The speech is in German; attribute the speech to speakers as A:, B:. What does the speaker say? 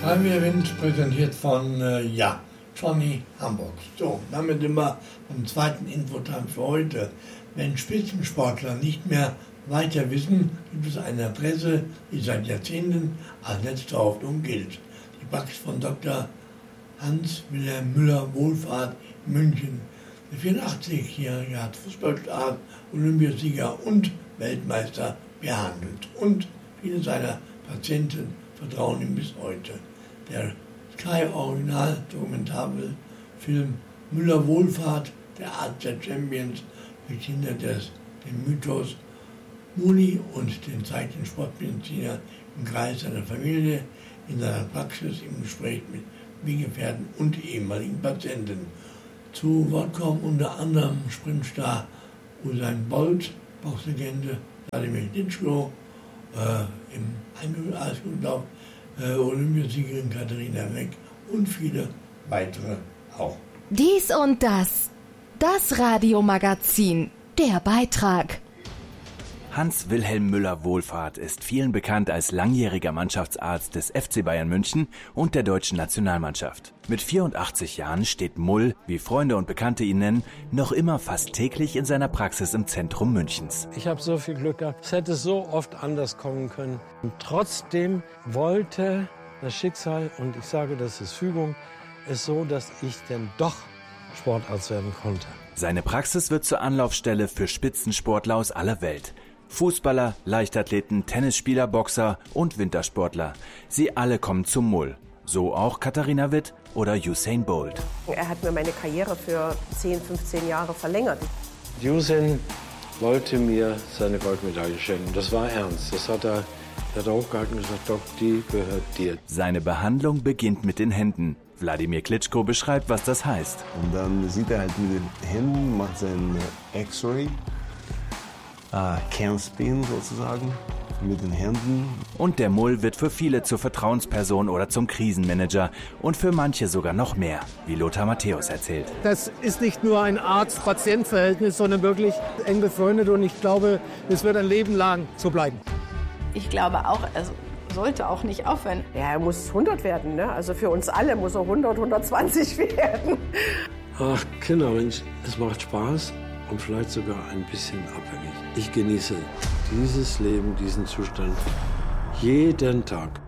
A: Wind präsentiert von Johnny Hamburg. So, damit sind wir beim zweiten Infotime für heute. Wenn Spitzensportler nicht mehr weiter wissen, gibt es eine Adresse, die seit Jahrzehnten als letzte Hoffnung gilt. Die Praxis von Dr. Hans-Wilhelm Müller-Wohlfahrt in München. Der 84-Jährige hat Fußballstar, Olympiasieger und Weltmeister behandelt. Und viele seiner Patienten vertrauen ihm bis heute. Der Sky-Original-Dokumentarfilm Müller-Wohlfahrt, der Arzt der Champions, verkindert den Mythos Muni und den zeigt den Sportmediziner im Kreis seiner Familie, in seiner Praxis, im Gespräch mit Weggefährten und ehemaligen Patienten. Zu Wort kommen unter anderem Sprintstar Usain Bolt, Boxlegende Wladimir Klitschko, im Eiskunstlauf Olympiasiegerin Katharina Weck und viele weitere auch.
B: Dies und das. Das Radiomagazin. Der Beitrag.
C: Hans-Wilhelm Müller-Wohlfahrt ist vielen bekannt als langjähriger Mannschaftsarzt des FC Bayern München und der deutschen Nationalmannschaft. Mit 84 Jahren steht Mull, wie Freunde und Bekannte ihn nennen, noch immer fast täglich in seiner Praxis im Zentrum Münchens.
D: Ich habe so viel Glück gehabt. Es hätte so oft anders kommen können. Und trotzdem wollte das Schicksal, und ich sage, das ist Fügung, es so, dass ich denn doch Sportarzt werden konnte.
C: Seine Praxis wird zur Anlaufstelle für Spitzensportler aus aller Welt. Fußballer, Leichtathleten, Tennisspieler, Boxer und Wintersportler. Sie alle kommen zum Mull. So auch Katharina Witt oder Usain Bolt.
E: Er hat mir meine Karriere für 10, 15 Jahre verlängert.
D: Usain wollte mir seine Goldmedaille schenken. Das war ernst. Das hat er hochgehalten und gesagt, Doc, die gehört dir.
C: Seine Behandlung beginnt mit den Händen. Wladimir Klitschko beschreibt, was das heißt.
F: Und dann sieht er halt mit den Händen, macht sein X-Ray, Can-Spin sozusagen, mit den Händen.
C: Und der Mull wird für viele zur Vertrauensperson oder zum Krisenmanager und für manche sogar noch mehr, wie Lothar Matthäus erzählt.
G: Das ist nicht nur ein Arzt-Patient-Verhältnis, sondern wirklich eng befreundet und ich glaube, es wird ein Leben lang so bleiben.
H: Ich glaube auch, sollte auch nicht aufhören.
E: Ja, er muss 100 werden, ne? Also für uns alle muss er 100, 120 werden.
D: Ach, Kindermensch, es macht Spaß und vielleicht sogar ein bisschen abhängig. Ich genieße dieses Leben, diesen Zustand jeden Tag.